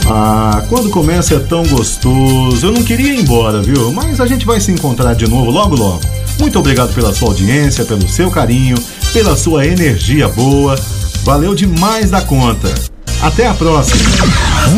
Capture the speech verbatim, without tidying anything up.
Ah, quando começa é tão gostoso. Eu não queria ir embora, viu? Mas a gente vai se encontrar de novo logo logo. Muito obrigado pela sua audiência, pelo seu carinho, pela sua energia boa. Valeu demais da conta. Até a próxima.